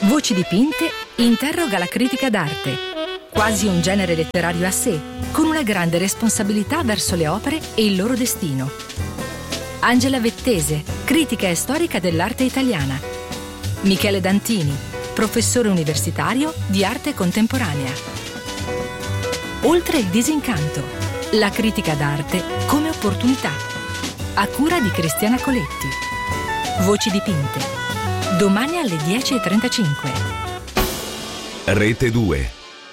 Voci dipinte interroga la critica d'arte, quasi un genere letterario a sé, con una grande responsabilità verso le opere e il loro destino. Angela Vettese, critica e storica dell'arte italiana. Michele Dantini, professore universitario di arte contemporanea. Oltre il disincanto, la critica d'arte come opportunità. A cura di Cristiana Coletti. Voci dipinte. Domani alle 10:35. Rete 2.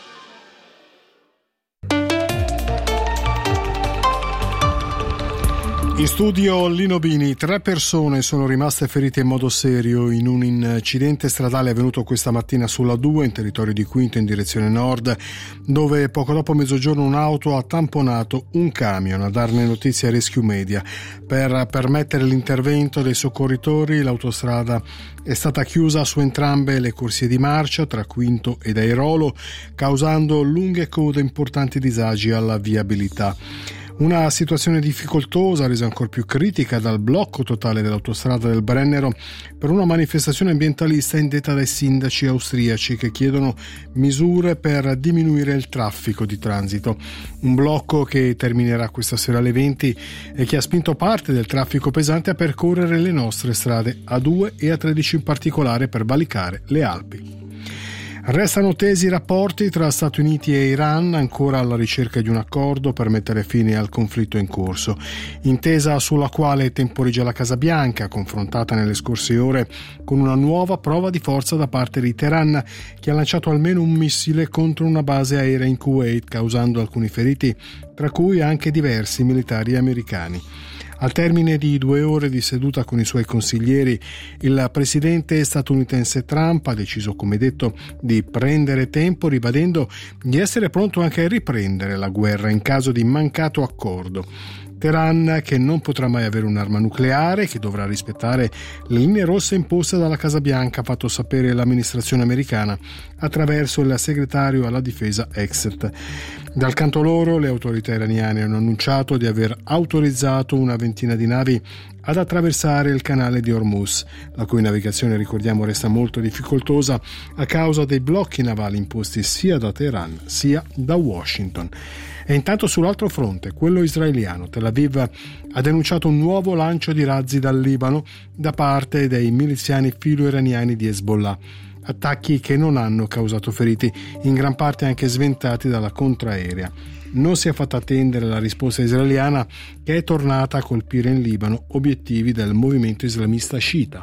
In studio Lino Bini. 3 persone sono rimaste ferite in modo serio in un incidente stradale avvenuto questa mattina sulla 2 in territorio di Quinto in direzione nord, dove poco dopo mezzogiorno un'auto ha tamponato un camion. A darne notizia Rescue Media. Per permettere l'intervento dei soccorritori l'autostrada è stata chiusa su entrambe le corsie di marcia tra Quinto ed Airolo, causando lunghe code e importanti disagi alla viabilità. Una situazione difficoltosa, resa ancora più critica dal blocco totale dell'autostrada del Brennero per una manifestazione ambientalista indetta dai sindaci austriaci che chiedono misure per diminuire il traffico di transito. Un blocco che terminerà questa sera alle 20 e che ha spinto parte del traffico pesante a percorrere le nostre strade A2 e A13 in particolare per valicare le Alpi. Restano tesi i rapporti tra Stati Uniti e Iran, ancora alla ricerca di un accordo per mettere fine al conflitto in corso. Intesa sulla quale temporeggia la Casa Bianca, confrontata nelle scorse ore con una nuova prova di forza da parte di Teheran, che ha lanciato almeno un missile contro una base aerea in Kuwait, causando alcuni feriti, tra cui anche diversi militari americani. Al termine di 2 ore di seduta con i suoi consiglieri, il presidente statunitense Trump ha deciso, come detto, di prendere tempo, ribadendo di essere pronto anche a riprendere la guerra in caso di mancato accordo. Teheran, che non potrà mai avere un'arma nucleare, che dovrà rispettare le linee rosse imposte dalla Casa Bianca, ha fatto sapere l'amministrazione americana attraverso il segretario alla difesa Exet. Dal canto loro, le autorità iraniane hanno annunciato di aver autorizzato una ventina di navi ad attraversare il canale di Hormuz, la cui navigazione, ricordiamo, resta molto difficoltosa a causa dei blocchi navali imposti sia da Teheran sia da Washington. E intanto sull'altro fronte, quello israeliano, Tel Aviv ha denunciato un nuovo lancio di razzi dal Libano da parte dei miliziani filo-iraniani di Hezbollah. Attacchi che non hanno causato feriti, in gran parte anche sventati dalla contraerea. Non si è fatta attendere la risposta israeliana, che è tornata a colpire in Libano obiettivi del movimento islamista sciita.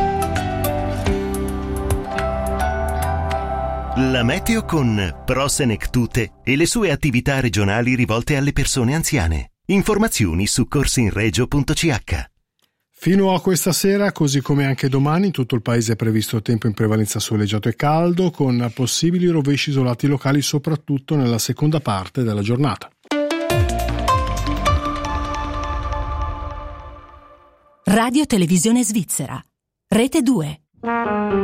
La meteo con Pro-Senectute e le sue attività regionali rivolte alle persone anziane. Informazioni su corsinregio.ch. Fino a questa sera, così come anche domani, in tutto il paese è previsto tempo in prevalenza soleggiato e caldo, con possibili rovesci isolati locali soprattutto nella seconda parte della giornata. Radio Televisione Svizzera. Rete 2.